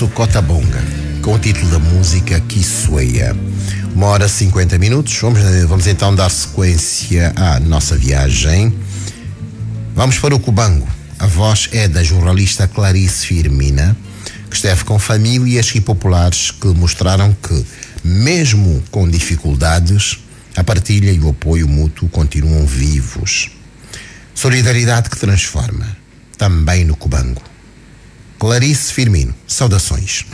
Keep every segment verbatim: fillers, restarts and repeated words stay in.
Celso Cotabonga, com o título da música Kisweya. Uma hora e cinquenta minutos. Vamos, vamos então dar sequência à nossa viagem. Vamos para o Cubango. A voz é da jornalista Clarice Firmina, que esteve com famílias e populares que mostraram que, mesmo com dificuldades, a partilha e o apoio mútuo continuam vivos. Solidariedade que transforma, também no Cubango. Clarice Firmino, saudações.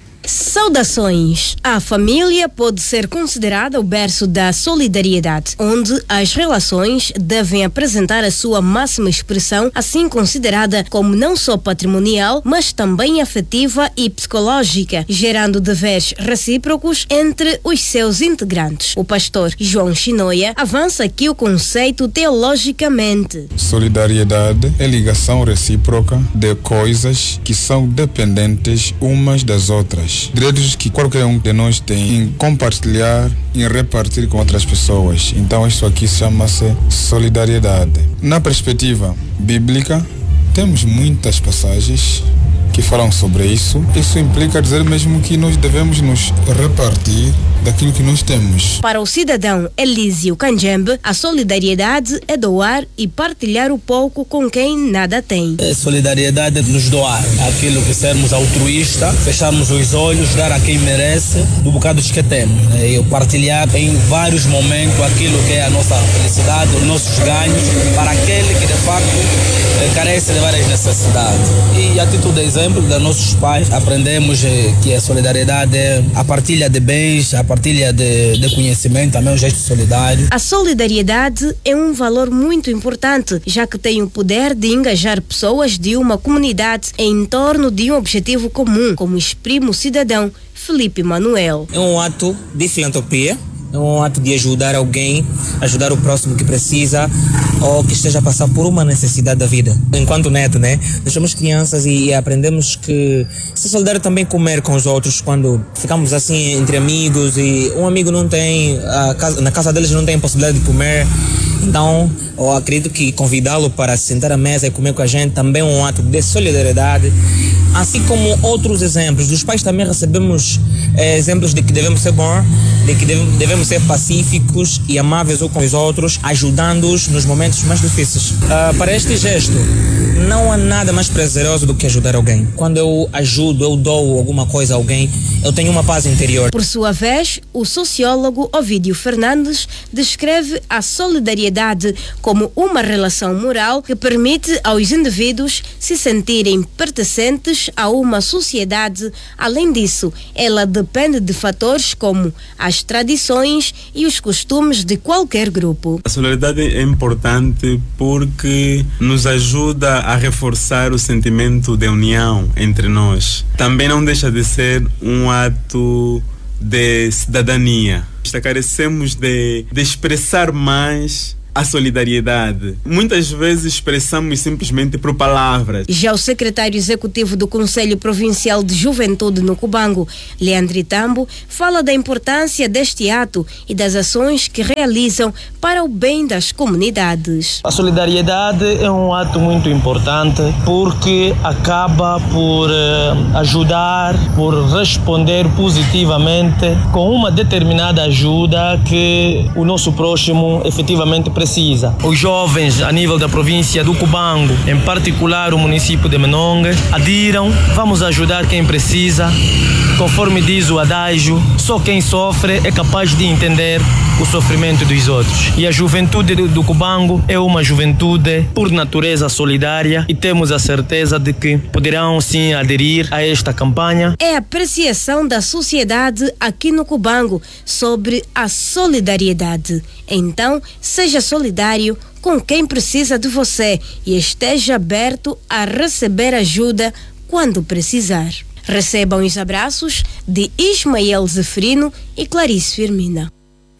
Saudações! A família pode ser considerada o berço da solidariedade, onde as relações devem apresentar a sua máxima expressão, assim considerada como não só patrimonial, mas também afetiva e psicológica, gerando deveres recíprocos entre os seus integrantes. O pastor João Chinoia avança aqui o conceito teologicamente. Solidariedade é ligação recíproca de coisas que são dependentes umas das outras. Direitos que qualquer um de nós tem em compartilhar, em repartir com outras pessoas. Então isso aqui chama-se solidariedade. Na perspectiva bíblica, temos muitas passagens que falam sobre isso. Isso implica dizer mesmo que nós devemos nos repartir daquilo que nós temos. Para o cidadão Elísio Canjembe, a solidariedade é doar e partilhar o pouco com quem nada tem. É solidariedade é nos doar aquilo que sermos altruístas, fecharmos os olhos, dar a quem merece do bocado que temos. E partilhar em vários momentos aquilo que é a nossa felicidade, os nossos ganhos, para aquele que de facto carece de várias necessidades. E a título de exemplo dos nossos pais, aprendemos que a solidariedade é a partilha de bens, a partilha de, de conhecimento, também um gesto solidário. A solidariedade é um valor muito importante, já que tem o poder de engajar pessoas de uma comunidade em torno de um objetivo comum, como exprime o cidadão Felipe Manuel. É um ato de filantropia, é um ato de ajudar alguém, ajudar o próximo que precisa ou que esteja a passar por uma necessidade da vida. Enquanto neto, né? Nós somos crianças e, e aprendemos que ser solidário também comer com os outros quando ficamos assim entre amigos e um amigo não tem, a casa, na casa deles não tem possibilidade de comer. Então, eu acredito que convidá-lo para sentar à mesa e comer com a gente também é um ato de solidariedade. Assim como outros exemplos, dos pais também recebemos eh, exemplos de que devemos ser bons, de que devemos, devemos ser pacíficos e amáveis uns com os outros, ajudando-os nos momentos mais difíceis. Uh, para este gesto, não há nada mais prazeroso do que ajudar alguém. Quando eu ajudo, eu dou alguma coisa a alguém, eu tenho uma paz interior. Por sua vez, o sociólogo Ovídio Fernandes descreve a solidariedade como uma relação moral que permite aos indivíduos se sentirem pertencentes a uma sociedade. Além disso, ela depende de fatores como as tradições e os costumes de qualquer grupo. A solidariedade é importante porque nos ajuda a reforçar o sentimento de união entre nós. Também não deixa de ser um ato de cidadania. Carecemos de, de expressar mais a solidariedade. Muitas vezes expressamos simplesmente por palavras. Já o secretário executivo do Conselho Provincial de Juventude no Cubango, Leandro Tambo, fala da importância deste ato e das ações que realizam para o bem das comunidades. A solidariedade é um ato muito importante porque acaba por uh, ajudar, por responder positivamente com uma determinada ajuda que o nosso próximo efetivamente precisa. Os jovens a nível da província do Cubango, em particular o município de Menongue, adiram, vamos ajudar quem precisa. Conforme diz o adágio, só quem sofre é capaz de entender o sofrimento dos outros. E a juventude do Cubango é uma juventude por natureza solidária e temos a certeza de que poderão sim aderir a esta campanha. É a apreciação da sociedade aqui no Cubango sobre a solidariedade. Então, seja solidário com quem precisa de você e esteja aberto a receber ajuda quando precisar. Recebam os abraços de Ismael Zeferino e Clarice Firmina.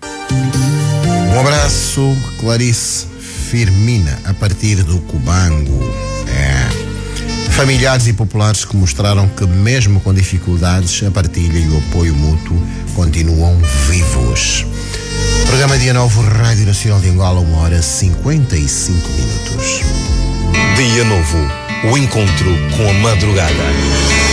Um abraço, Clarice Firmina, a partir do Cubango. É. Familiares e populares que mostraram que, mesmo com dificuldades, a partilha e o apoio mútuo continuam vivos. Programa Dia Novo, Rádio Nacional de Angola, uma hora e cinquenta e cinco minutos. Dia Novo, o encontro com a madrugada.